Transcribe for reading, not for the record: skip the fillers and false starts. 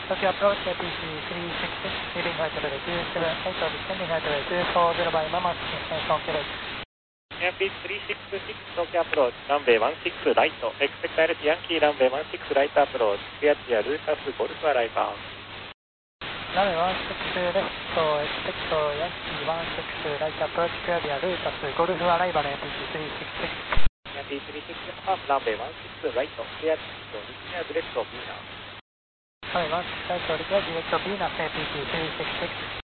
Tokyo approach APC 366, leaving right runway 27, 8 or descending right runway 240 by Mama, descent on Quebec. Yankee 366, Tokyo approach, runway 16 right, expect direct Yankee runway 16 right approach, clear via Lucas Golf arrival. Runway 16 left, expect Yankee 16 right approach, clear via Lucas Golf arrival, APC 366. Yankee 366, half runway 16 right, clear direct Venus. Runway 16 right, clear direct Venus, APC 366.